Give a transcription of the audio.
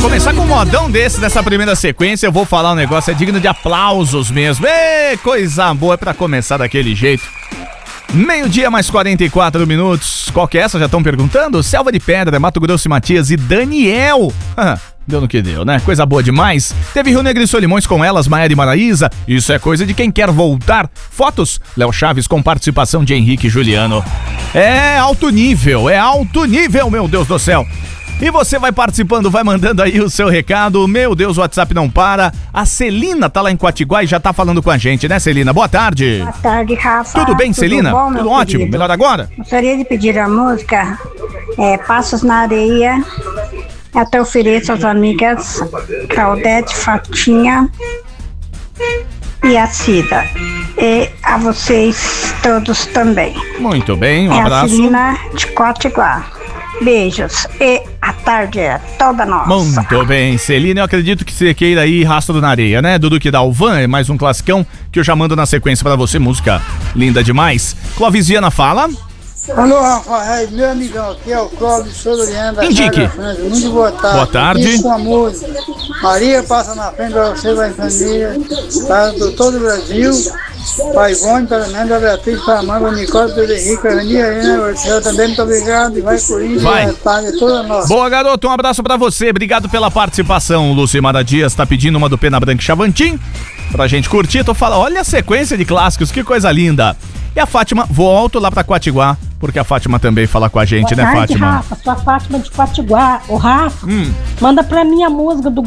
começar com um modão desse nessa primeira sequência, eu vou falar um negócio, é digno de aplausos mesmo. Ê, coisa boa, é pra começar daquele jeito. Meio-dia mais 44 minutos. Qual que é essa? Já estão perguntando? Selva de Pedra, Mato Grosso e Matias e Daniel. Deu no que deu, né? Coisa boa demais. Teve Rio Negro e Solimões com elas, Maiara e Maraísa. Isso é coisa de quem quer voltar. Fotos, Léo Chaves com participação de Henrique e Juliano. É alto nível, meu Deus do céu. E você vai participando, vai mandando aí o seu recado. Meu Deus, o WhatsApp não para. A Celina tá lá em Quatiguá e já tá falando com a gente, né, Celina? Boa tarde. Boa tarde, Rafa. Tudo bem, Celina? Bom, tudo ótimo. Querido. Melhor agora? Gostaria de pedir a música Passos na Areia. Eu te ofereço às amigas Claudete, Fatinha e a Cida. E a vocês todos também. Muito bem, um abraço. É a Celina de Quatiguá. Beijos. E a tarde é toda nossa. Muito bem, Celina, eu acredito que você queira aí Rastro na Areia, né? Dudu que dá o Van, é mais um classicão que eu já mando na sequência pra você, música linda demais. Clóvis Viana fala. Alô, Rafael, meu amigão, aqui é o Clóvis Sodoriano da Indique. França. Muito boa tarde. Boa tarde. Aqui com a música Maria passa na frente pra você, vai família, para todo o Brasil. Pai Ivone, para Nanda, a Beatriz, para a Amanda, Nicole, para o Henrique, a Ana, Marcelo também, muito obrigado. E vai Corinthians, vai. A tarde toda nossa. Boa, garoto, um abraço pra você, obrigado pela participação. Lucimara Dias tá pedindo uma do Pena Branca e Chavantin pra gente curtir. Tô falando, olha a sequência de clássicos, que coisa linda. E a Fátima, volto lá pra Quatiguá, porque a Fátima também fala com a gente, boa né, tarde, Fátima? Rafa, sou a Fátima de Quatiguá. Ô, Rafa, manda pra mim a música do